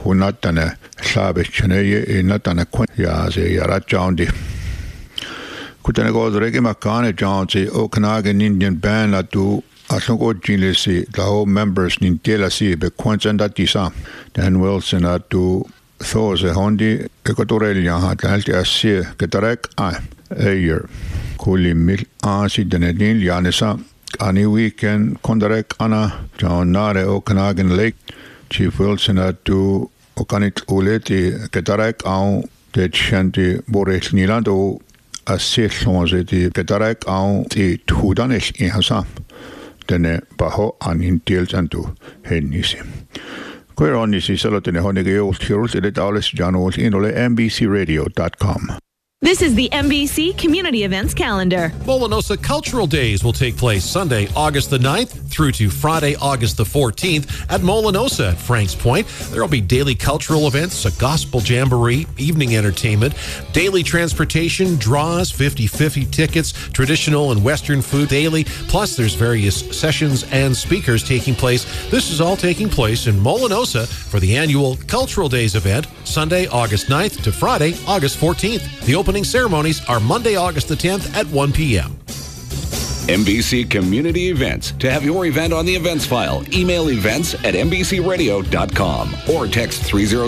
kunatane saabechene natane kun ja se yara joundi kutane godrege makane jounsi Okanagan Indian band atu atlongo jinlesi lao members nin telasi be kwanzanda tisa Dan Wilson atu those hondi equatorial ha talti asie ketarek a year kuli mil asi denedin yanesa Ani weekend kondarek ana jaunare Okanagan Lake Chief Wilson atu okanit uleti ketarek au de chanti boresh nilando asie sonzeti ketarek au ti tudanesh in hasa dene baho anin tielsantu hennisi Queronisi salotene honege old heroes edit alles janos inole NBCRadio.com. This is the NBC Community Events Calendar. Molinosa Cultural Days will take place Sunday, August the 9th through to Friday, August the 14th at Molinosa at Franks Point. There will be daily cultural events, a gospel jamboree, evening entertainment, daily transportation, draws, 50-50 tickets, traditional and Western food daily, plus there's various sessions and speakers taking place. This is all taking place in Molinosa for the annual Cultural Days event, Sunday, August 9th to Friday, August 14th. The opening ceremonies are Monday, August the 10th at 1 p.m. NBC Community Events. To have your event on the events file, email events@nbcradio.com or text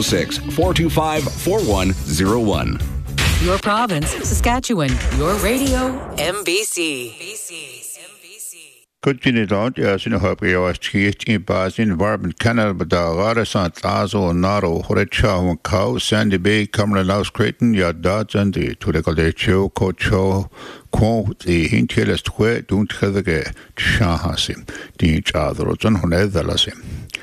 306-425-4101. Your province, Saskatchewan. Your radio, NBC. Continued out, yes, in a happy hours, in Basin, Environment Canada, but the Rarasant, Azo, Naro, Horecha, Cow, Sandy Bay, Cameron House, Creighton, Yadat, and the Tudecolecho, Cocho, quote, the Hintielest Hue, don't have the Shahasi, the Chadroton, Honedalasim.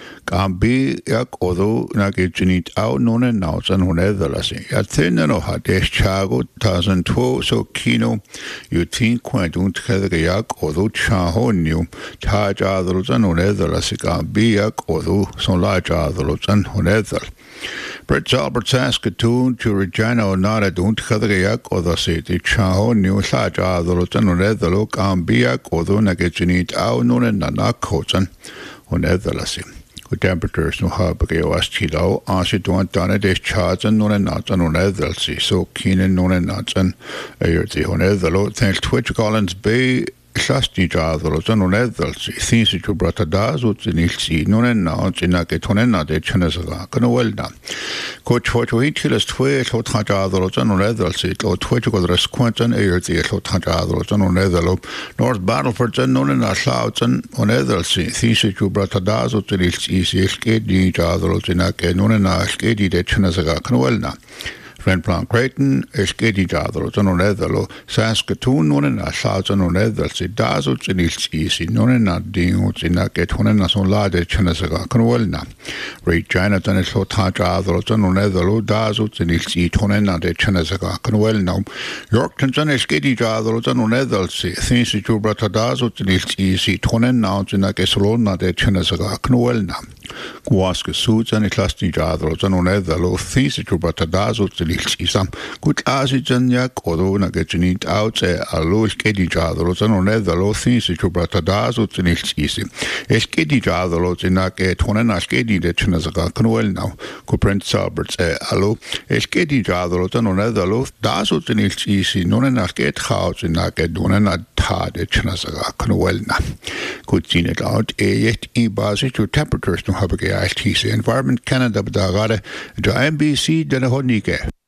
Gambi, Yak, although Nagijinit out known and nouns and Honedalasim. At thin and Hadesh Chago, 2002, so Kino, you think quite don't have the Yak, although Chaho new, Taj Adros and Honedalasim, Gambi, Yak, although so large Adros and Honedal. Brett Albert Saskatoon to Regina or not, I don't have the Yak or the city, Chaho new, large Adros and Honedal, Gambi, Yak, although Nagijinit out known and Nanakosan, Honedalasim. Good temperatures no habage was chilo, asi don't done it charge and non nuts and Honedalsi, so keen and non nuts and the Honedalo, thanks Twitch Collins Bay. Sasti jadros and Honedalsi, things that you brought a daz, which in ilsi, non and nuts in a getonena de Chenesaga, can well done. Coach for to each list twitch or tajadros and Honedalsi, or Twitch was resquant and air the tajadros and Honedalo, North Battleford and non and a clouds and Honedalsi, things that you brought a daz, which in ilsi, skedi jadros in a genon and a skedi de Chenesaga, can well done. Renplan Creighton, Eskedi Jadros, and Honedalo, Saskatoon, non and a thousand Honedalsi, Dazots in Ilsi, non and a dingots in a get Honenas on Lade Chenesaga, Conwelna. Ray Jonathan is Hota Jadros, and Honedalo, Dazots in Ilsi, Tonena de Chenesaga, Conwelna. Yorkton and Eskedi Jadros, and Honedalsi, things that you brought a Dazots in Ilsi, Tonena in a Gesolona de Chenesaga, Conwelna. Guaska suits and Eclasti Jadros, and Honedalo, things that you brought a Dazots in Isam, good asijan yak or na get it out a low skedi jadros and on the low things that you brought a dazzle to Nilsi. A skedi jadros in a get one and a skedi de Chenazaga can well now. Could Prince Albert say, Allo, a skedi jadros and on the low dazzle to Nilsi, non and a get house in a get one and a tad de Chenazaga can well now. Could seen it out a yet e basi to temperatures no have a ITC Environment Canada, but the NBC, then a honike.